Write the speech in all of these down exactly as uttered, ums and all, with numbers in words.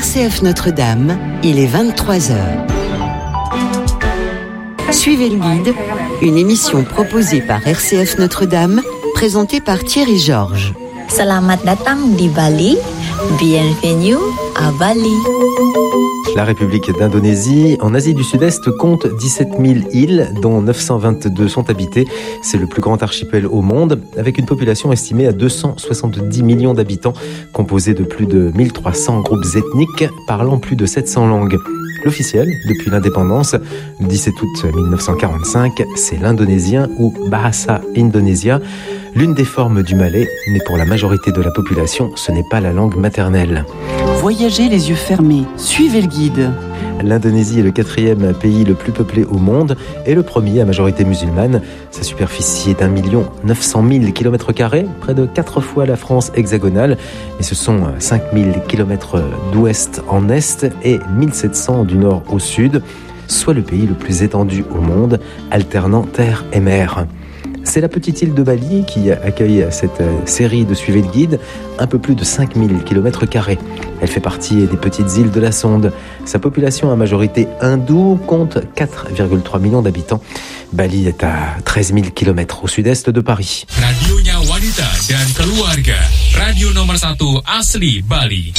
C F Notre-Dame, il est vingt-trois heures. Suivez le guide, une émission proposée par R C F Notre-Dame, présentée par Thierry Georges. Selamat datang di Bali, bienvenue à Bali. La République d'Indonésie, en Asie du Sud-Est, compte dix-sept mille îles, dont neuf cent vingt-deux sont habitées. C'est le plus grand archipel au monde, avec une population estimée à deux cent soixante-dix millions d'habitants, composée de plus de mille trois cents groupes ethniques, parlant plus de sept cents langues. L'officiel, depuis l'indépendance, le dix-sept août mille neuf cent quarante-cinq, c'est l'indonésien ou Bahasa Indonesia, l'une des formes du malais, mais pour la majorité de la population, ce n'est pas la langue maternelle. Voyagez les yeux fermés, suivez le guide. L'Indonésie est le quatrième pays le plus peuplé au monde et le premier à majorité musulmane. Sa superficie est d'un million neuf cent mille kilomètres carrés, près de quatre fois la France hexagonale. Mais ce sont cinq mille kilomètres d'ouest en est et mille sept cents du nord au sud, soit le pays le plus étendu au monde, alternant terre et mer. C'est la petite île de Bali qui accueille cette série de Suivez le guide, un peu plus de cinq mille kilomètres carrés. Elle fait partie des petites îles de la Sonde. Sa population à majorité hindoue compte quatre virgule trois millions d'habitants. Bali est à treize mille kilomètres au sud-est de Paris. Radionya wanita dan keluarga. Radio nomor satu asli Bali.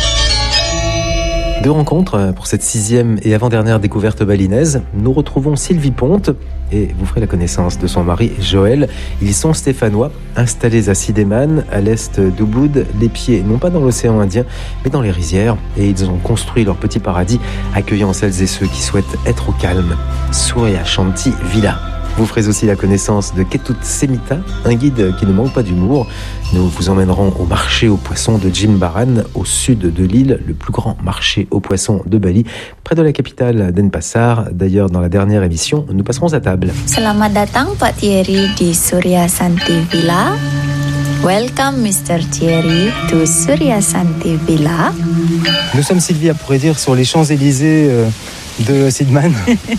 Deux rencontres pour cette sixième et avant-dernière découverte balinaise. Nous retrouvons Sylvie Ponte et vous ferez la connaissance de son mari Joël. Ils sont stéphanois, installés à Sideman, à l'est d'Ubud, les pieds non pas dans l'océan Indien, mais dans les rizières. Et ils ont construit leur petit paradis, accueillant celles et ceux qui souhaitent être au calme. Surya Shanti Villa. Vous ferez aussi la connaissance de Ketut Semita, un guide qui ne manque pas d'humour. Nous vous emmènerons au marché aux poissons de Jimbaran, au sud de l'île, le plus grand marché aux poissons de Bali, près de la capitale Denpasar. D'ailleurs, dans la dernière émission, nous passerons à table. Selamat datang Pak Thierry di Surya Shanti Villa. Welcome mister Thierry to Surya Shanti Villa. Nous sommes, Sylvie, à pourrait dire, sur les Champs-Élysées euh, de Sideman.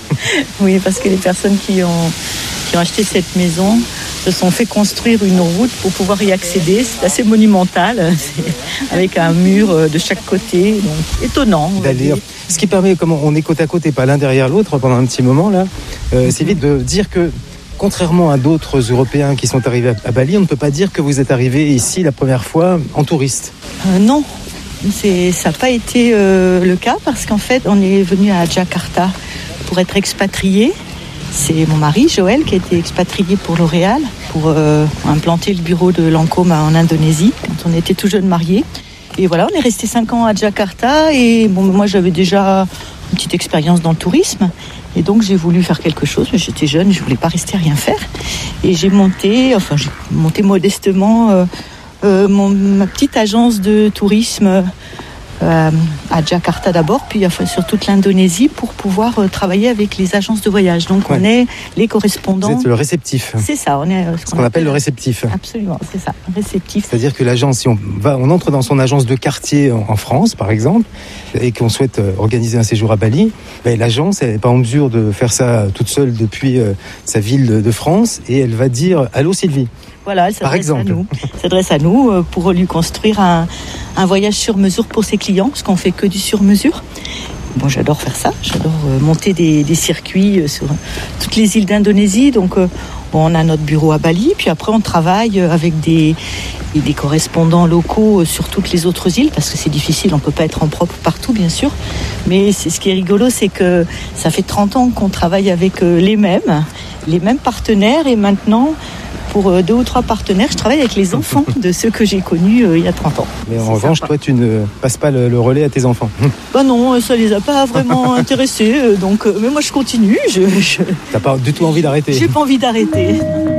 Oui, parce que les personnes qui ont, qui ont acheté cette maison se sont fait construire une route pour pouvoir y accéder. C'est assez monumental, c'est avec un mur de chaque côté, donc étonnant. D'aller, ce qui permet, comme on est côte à côte et pas l'un derrière l'autre pendant un petit moment, là, euh, c'est vite de dire que, contrairement à d'autres Européens qui sont arrivés à Bali, on ne peut pas dire que vous êtes arrivé ici la première fois en touriste. Euh, non. C'est, ça n'a pas été euh, le cas parce qu'en fait, on est venu à Jakarta pour être expatrié. C'est mon mari, Joël, qui a été expatrié pour L'Oréal, pour euh, implanter le bureau de Lancôme en Indonésie, quand on était tout jeune mariés. Et voilà, on est resté cinq ans à Jakarta et bon, moi, j'avais déjà une petite expérience dans le tourisme. Et donc, j'ai voulu faire quelque chose, mais j'étais jeune, je ne voulais pas rester à rien faire. Et j'ai monté, enfin, j'ai monté modestement... Euh, Euh, mon, ma petite agence de tourisme euh, à Jakarta d'abord, puis enfin, sur toute l'Indonésie pour pouvoir euh, travailler avec les agences de voyage. Donc ouais. On est les correspondants. Vous êtes le réceptif. C'est ça, on est euh, ce qu'on, ce qu'on appelle le réceptif. Absolument, c'est ça, réceptif. C'est-à-dire que l'agence, si on va, on entre dans son agence de quartier en, en France, par exemple, et qu'on souhaite euh, organiser un séjour à Bali, ben, l'agence n'est pas en mesure de faire ça toute seule depuis euh, sa ville de, de France, et elle va dire allô Sylvie. Voilà, elle s'adresse à nous, s'adresse à nous pour lui construire un, un voyage sur mesure pour ses clients, parce qu'on fait que du sur mesure. Bon, j'adore faire ça, j'adore monter des, des circuits sur toutes les îles d'Indonésie. Donc, bon, on a notre bureau à Bali, puis après on travaille avec des, des correspondants locaux sur toutes les autres îles, parce que c'est difficile, on ne peut pas être en propre partout, bien sûr. Mais c'est, ce qui est rigolo, c'est que ça fait trente ans qu'on travaille avec les mêmes, les mêmes partenaires, et maintenant... Pour deux ou trois partenaires, je travaille avec les enfants de ceux que j'ai connus euh, il y a trente ans. Mais en c'est revanche, sympa. Toi, tu ne passes pas le, le relais à tes enfants. Bah non, ça les a pas vraiment intéressés. Donc, euh, mais moi, je continue. Je, je... T'as pas du tout envie d'arrêter. J'ai pas envie d'arrêter.